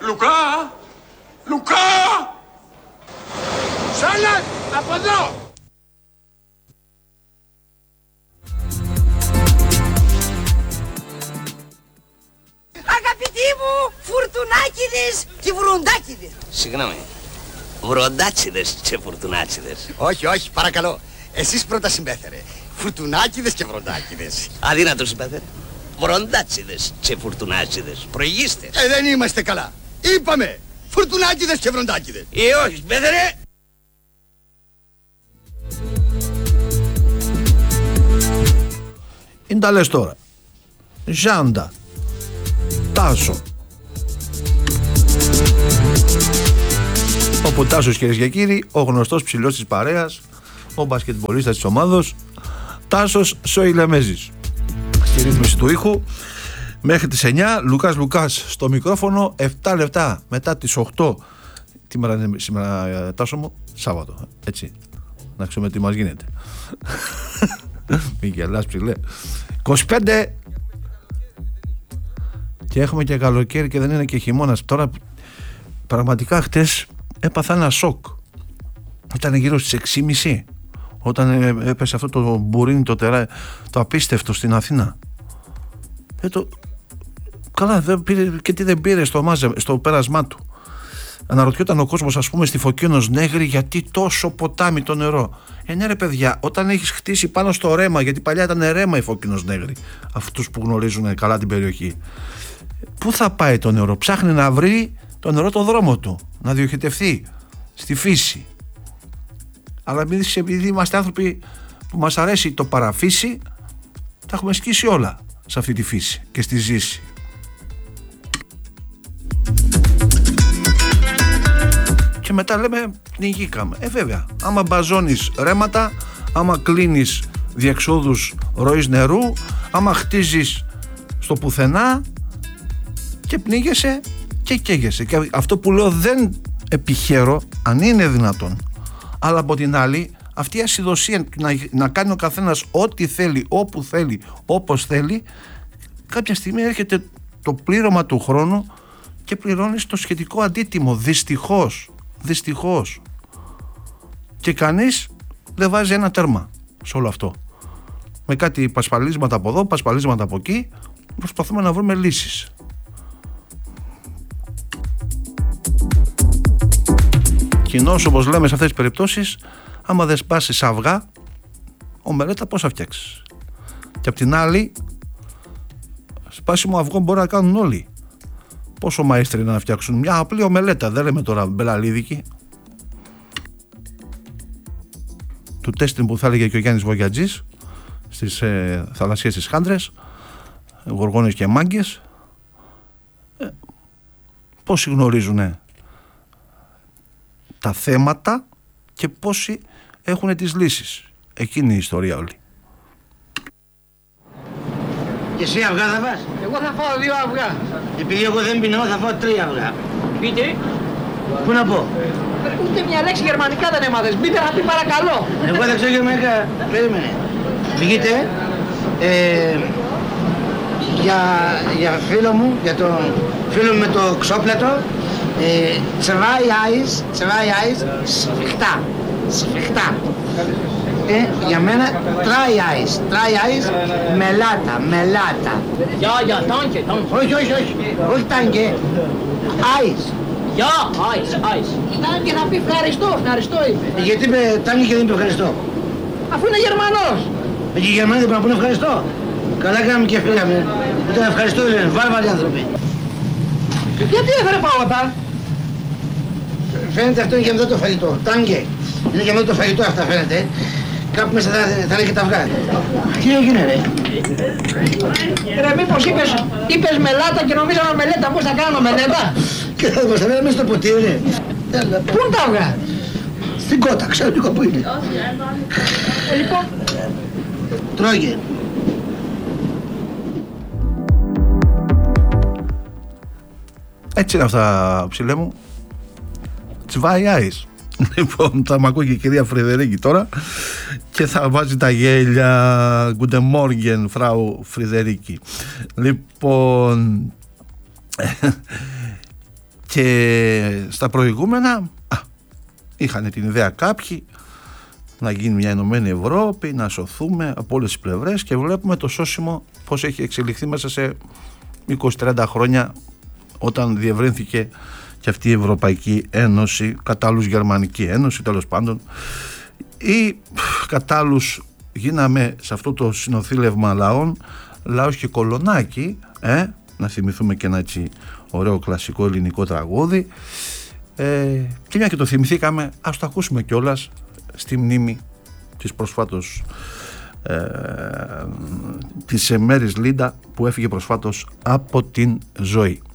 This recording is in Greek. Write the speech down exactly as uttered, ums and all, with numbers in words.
Λουκά! Λουκά! Σάλαν! Από εδώ! Αγαπητοί μου, φουρτουνάκιδες και βροντάκιδες. Συγγνώμη, βροντάτσιδες και φουρτουνάτσιδες. Όχι, όχι, παρακαλώ. Εσείς πρώτα συμπέθερε. Φουρτουνάκιδες και βροντάκιδες. Αδύνατο συμπέθερε. Βροντάτσιδες και φουρτουνάτσιδες. Προηγήστε. Ε, δεν είμαστε καλά. Είπαμε, φουρτουνάκιδες και βροντάκιδες. Ή όχι, συμπέθερε. Είναι τα λες τώρα. Ζάντα. Τάσο. Ο Τάσος, κυρίες και κύριοι, ο γνωστός ψηλός της παρέας, ο μπασκετμπολίστας της ομάδος, Τάσος Σοηλεμέζης. Στη ρύθμιση του ήχου μέχρι τις εννιά, Λουκάς Λουκάς στο μικρόφωνο. Επτά λεπτά μετά τις οκτώ. Τι μέρα είναι σήμερα, Τάσο μου? Σάββατο, έτσι. Να ξέρουμε τι μας γίνεται. Μην γελάς, ψηλέ. είκοσι πέντε και έχουμε και καλοκαίρι και δεν είναι και χειμώνας. Τώρα πραγματικά χτες έπαθα ένα σοκ. Ήταν γύρω στις έξι και μισή όταν έπεσε αυτό το μπουρίνι, το, τερά, το απίστευτο στην Αθήνα. Ε, το... Καλά, δεν πήρε, και τι δεν πήρε στο, μάζε, στο πέρασμά του. Αναρωτιόταν ο κόσμος, ας πούμε, στη Φωκίωνος Νέγρη, γιατί τόσο ποτάμι το νερό. Ε, ναι, ρε παιδιά, όταν έχεις χτίσει πάνω στο ρέμα, γιατί παλιά ήταν ρέμα η Φωκίωνος Νέγρη, αυτούς που γνωρίζουν καλά την περιοχή, πού θα πάει το νερό? Ψάχνει να βρει το νερό το δρόμο του, να διοχετευτεί στη φύση. Αλλά εμείς, επειδή είμαστε άνθρωποι που μας αρέσει το παραφύση, τα έχουμε σκίσει όλα σε αυτή τη φύση και στη ζήση. Και μετά λέμε πνιγήκαμε. Ε, βέβαια, άμα μπαζώνεις ρέματα, άμα κλείνεις διεξόδους ροής νερού, άμα χτίζεις στο πουθενά και πνίγεσαι και καίγεσαι. Και αυτό που λέω δεν επιχαίρω, αν είναι δυνατόν. Αλλά από την άλλη, αυτή η ασυδοσία να, να κάνει ο καθένας ό,τι θέλει, όπου θέλει, όπως θέλει, κάποια στιγμή έρχεται το πλήρωμα του χρόνου και πληρώνεις το σχετικό αντίτιμο. Δυστυχώς. Δυστυχώς. Και κανείς δεν βάζει ένα τέρμα σε όλο αυτό. Με κάτι πασπαλίσματα από εδώ, πασπαλίσματα από εκεί, προσπαθούμε να βρούμε λύσεις. Κοινώς, όπως λέμε σε αυτές τις περιπτώσεις, άμα δεν σπάσεις αυγά, ομελέτα πώς θα φτιάξεις? Και απ' την άλλη, σπάσιμο αυγό μπορεί να κάνουν όλοι. Πόσο μαΐστροι να φτιάξουν μια απλή ομελέτα, δεν λέμε τώρα μπελαλίδικη. Του τέστην που θα έλεγε και ο Γιάννης Βογιατζής στις ε, θαλασσίες της Χάντρες, γοργόνες και μάγκες. Ε, πόσοι γνωρίζουν τα θέματα και πόσοι έχουν τις λύσεις. Εκείνη η ιστορία όλη. Και εσύ αυγά θα φας? Εγώ θα φάω δύο αυγά. Επειδή εγώ δεν πεινώ, θα φάω τρία αυγά. Πείτε. Πού να πω? Ούτε μια λέξη γερμανικά δεν έμαθες. Πείτε να πει παρακαλώ. Εγώ δεν ξέρω γερμανικά. Περίμενε. Βγείτε. Ε, για, για φίλο μου, για τον φίλο μου με το ξόπλατο, ε, τσεβάι άις, τσεβάι άις, σφιχτά. Σφιχτά. Ε, για μένα, τράι άις, τράι άις, μελάτα, μελάτα. Για, για, τάνκε, τάνκε. Όχι, όχι, όχι, όχι τάνκε, άις. Για, άις, άις. Τάνκε θα πει ευχαριστώ, ευχαριστώ είπε. Γιατί είπε τάνκε και δεν είπε ευχαριστώ? Αφού είναι Γερμανός. Εκεί οι Γερμανοί δεν πρέπει να πούνε ευχαριστώ. Καλά κάναμε και φύγαμε. Ούτε ευχαριστώ δεν λένε, βάρβαροι άνθρωποι. Γιατί έφερε πάγωτα? Φαίνεται αυτό είναι για μετά το φαγητό, τάνκε. Είναι για μετά το φαγητό αυτά φαίνεται. Κάπου μέσα θα, θα είναι και τα αυγά. Τι έγινε ρε? Ρε μήπως είπες, είπες μελάτα και νομίζαμε μελέτα, πώς θα κάνω μελέτα? Και θα μας τα μέσα στο ποτήρι ρε. Πού είναι τα αυγά? Στην κότα, ξέρω λίγο που είναι. Ε, λοιπόν. Τρώγε. Έτσι είναι αυτά, ψηλέ μου. Τσβάει άις. Λοιπόν, θα μ' ακούει και η κυρία Φρυδερίκη τώρα και θα βάζει τα γέλια. Guten Morgen, Frau Φρυδερίκη. Λοιπόν, Και στα προηγούμενα α, είχαν την ιδέα κάποιοι να γίνει μια Ενωμένη Ευρώπη, να σωθούμε από όλες τις πλευρές, και βλέπουμε το σώσιμο πώς έχει εξελιχθεί μέσα σε είκοσι τριάντα χρόνια, όταν διευρύνθηκε και αυτή η Ευρωπαϊκή Ένωση, κατά άλλους Γερμανική Ένωση τέλος πάντων, ή κατά άλλους γίναμε σε αυτό το συνοθήλευμα λαών, λαός και κολονάκι, ε, να θυμηθούμε και ένα έτσι ωραίο κλασικό ελληνικό τραγούδι, ε, και μια και το θυμηθήκαμε, ας το ακούσουμε κιόλας στη μνήμη της προσφάτως ε, της Μέρης Λίντα, που έφυγε προσφάτως από την ζωή.